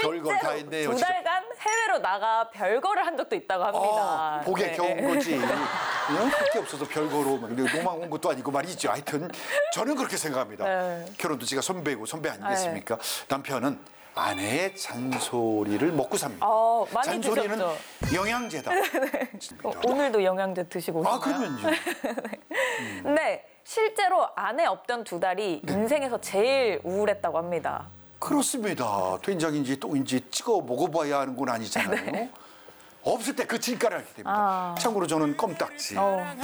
별걸 다 했네요. 두 달간 해외로 나가 별거를 한 적도 있다고 합니다. 복에 네. 겨운 거지. 할게 없어서 별거로 막 노망 온 것도 아니고 말이죠. 하여튼 저는 그렇게 생각합니다. 네. 결혼도 제가 선배고 선배 아니겠습니까? 남편은 아내의 잔소리를 먹고 삽니다. 많이 잔소리는 드셨죠? 영양제다. 오늘도 영양제 드시고 오셨나요? 그러면요. 근데 실제로 아내 없던 두 달이 인생에서 제일 우울했다고 합니다. 그렇습니다. 된장인지 똥인지 찍어 먹어봐야 하는 건 아니잖아요. 없을 때 그 진가를 알게 됩니다. 참고로 저는 껌딱지.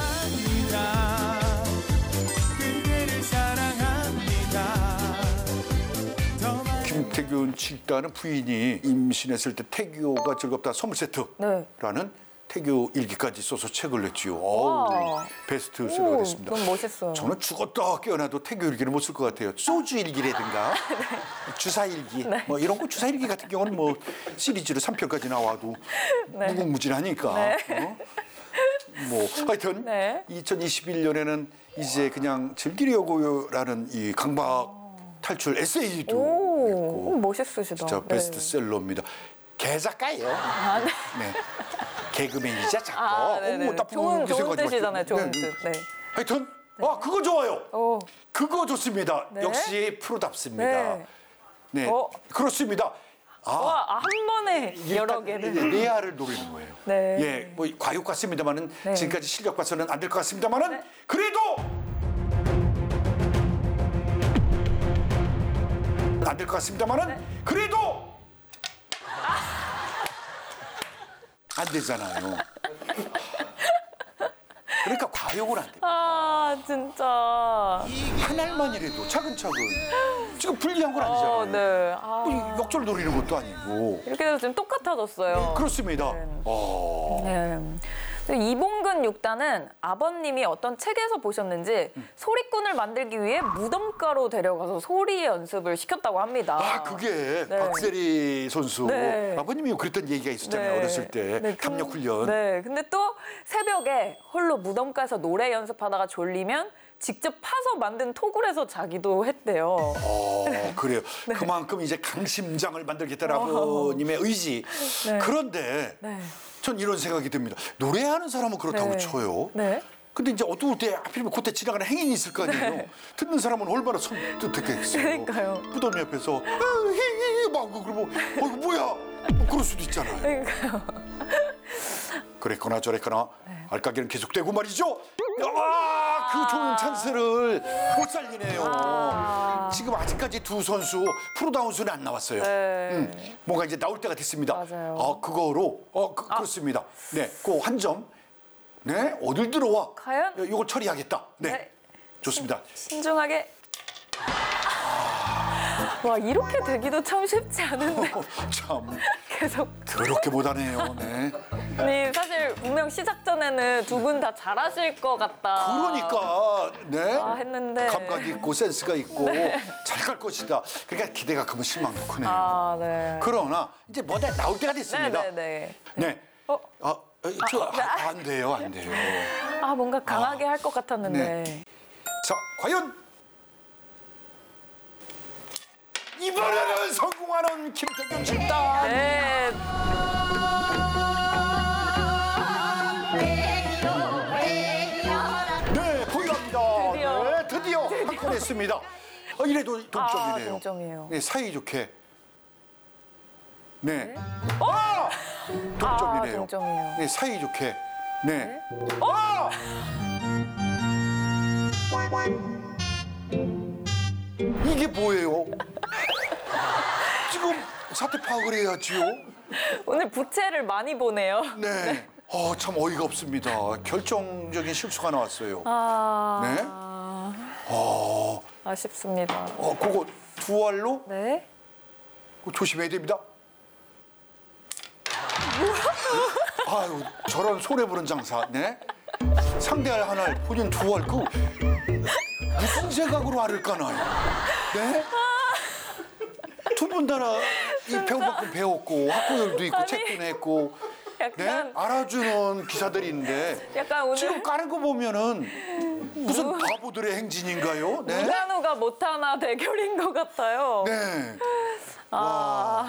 김태균 집단은 부인이 임신했을 때 태교가 즐겁다 선물 세트라는 태교 일기까지 써서 책을 냈지요. 베스트셀러가 됐습니다. 그건 멋있어요. 저는 죽었다 깨어나도 태교 일기를 못 쓸 것 같아요. 소주 일기라든가 주사 일기 뭐 이런 거 주사 일기 같은 경우는 뭐 시리즈로 3편까지 나와도 무궁무진하니까. 뭐 하여튼 2021년에는 이제 그냥 즐기려고요라는 이 강박 탈출 에세이도 있고 멋있으시다. 진짜 베스트셀러입니다. 개작가예요. 네. 개그맨이자 작가. 좋은 뜻이잖아요. 좋은 뜻. 네. 하여튼 그거 좋아요. 그거 좋습니다. 역시 프로답습니다. 네. 그렇습니다. 한 번에 여러 개를. 레아를 노리는 거예요. 예, 뭐 과욕 같습니다만은 지금까지 실력 봐서는 안 될 것 같습니다만은 그래도 안 될 것 같습니다만은 그래도 안 되잖아요. 그러니까 과욕은 안 됩니다. 진짜. 한 알만이라도 차근차근. 지금 불리한 건 아니잖아요. 뭐 역절 노리는 것도 아니고. 이렇게 해서 지금 똑같아졌어요. 그렇습니다. 이봉근 6단은 아버님이 어떤 책에서 보셨는지 소리꾼을 만들기 위해 무덤가로 데려가서 소리 연습을 시켰다고 합니다. 그게 박세리 선수 아버님이 그랬던 얘기가 있었잖아요. 어렸을 때 탐력 훈련. 근데 또 새벽에 홀로 무덤가에서 노래 연습하다가 졸리면 직접 파서 만든 토굴에서 자기도 했대요. 그래요. 그만큼 이제 강심장을 만들겠다는 아버님의 의지. 그런데 전 이런 생각이 듭니다. 노래하는 사람은 그렇다고 쳐요. 근데 이제 어두울 때 하필이면 그때 지나가는 행인이 있을 거 아니에요. 듣는 사람은 얼마나 섬뜩했겠어요. 그러니까요. 무덤 옆에서 막 그러고 뭐야? 그럴 수도 있잖아요. 그러니까요. 그랬거나 저랬거나 알까기는 계속되고 말이죠. 그 좋은 찬스를 못 살리네요. 지금 아직까지 두 선수 프로다운 수는 안 나왔어요. 뭔가 이제 나올 때가 됐습니다. 맞아요. 그거로 그렇습니다. 네, 그 한 점. 네, 어딜 들어와? 과연? 이걸 처리하겠다. 네, 좋습니다. 신중하게. 와, 이렇게 되기도 참 쉽지 않은데. 참. 계속. 더럽게 못하네요. 네. 아니, 사실 분명 시작 전에는 두 분 다 잘하실 것 같다. 그러니까 했는데 감각이 있고 센스가 있고 잘 갈 것이다. 그러니까 기대가 크면 실망도 크네요. 그러나 이제 뭐다 나올 때가 됐습니다. 네. 안 돼요, 안 돼요. 뭔가 강하게 할 것 같았는데. 자, 과연 이번에는 성공하는 김태균 집단. 네. 보유합니다. 드디어 한 건 했습니다. 이래도 동점이네요. 동점이에요. 네, 사이좋게. 네. 동점이네요. 동점이에요. 네, 사이좋게. 네. 이게 뭐예요? 지금 사태 파악을 해야지요. 오늘 부채를 많이 보네요. 네. 참 어이가 없습니다. 결정적인 실수가 나왔어요. 네. 아쉽습니다. 그거 두 알로? 네. 조심해야 됩니다. 아유, 저런 손해보는 장사. 네. 상대할 한 알, 본인 두 알, 무슨 생각으로 알을 까나요? 네? 두 분 다나 이 배움만큼 배웠고 학구열도 있고 책도 냈고 네? 알아주는 기사들이 있는데 약간 오늘 지금 까는 거 보면은 무슨 바보들의 행진인가요? 네? 누가 못하나 대결인 것 같아요. 네.